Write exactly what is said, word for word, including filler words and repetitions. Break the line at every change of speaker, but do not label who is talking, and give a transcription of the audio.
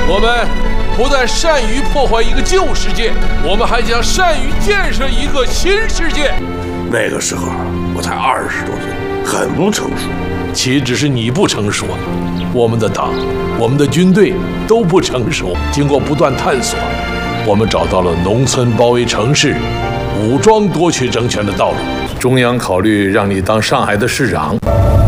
我们不但善于破坏一个旧世界，我们还将善于建设一个新世界。
那个时候我才二十多岁，很不成熟。
岂止是你不成熟，我们的党、我们的军队都不成熟。经过不断探索，我们找到了农村包围城市、武装夺取政权的道路。中央考虑让你当上海的市长。